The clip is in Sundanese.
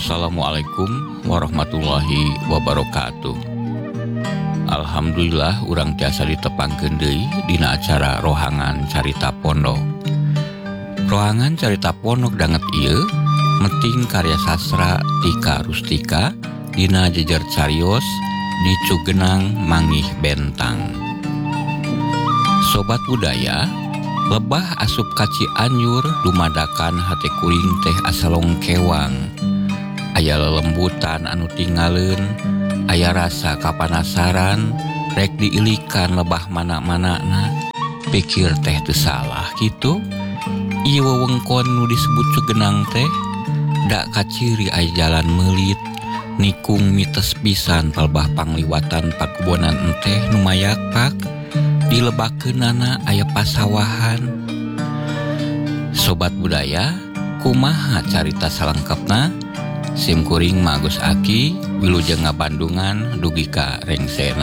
Assalamualaikum warahmatullahi wabarakatuh. Alhamdulillah urang tiasa ditepangkeun deui dina acara rohangan carita pondok. Rohangan carita pondok danget ieu meting karya sastra Tika Rustika dina jejer carios di Cugenang Mangih Bentang. Sobat budaya, lebah asup kaci anyur dumadakan hate kuring teh asalong kewang. Aya lelembutan anu tinggaleun, aya rasa kapanasaran, rek diilikan lebah mana-manana, pikir teh teu salah kitu. Ieu wewengkon nu disebut Cugenang teh da kaciri aya jalan meulit, nikung mites pisan palebah pangliwatan pakubonan teh nu mayakpak, dilebakeunana aya pasawahan. Sobat budaya, kumaha carita salengkepna? Sim kuring Magus Aki, wilujeng ngabandungan dugi ka rengsena.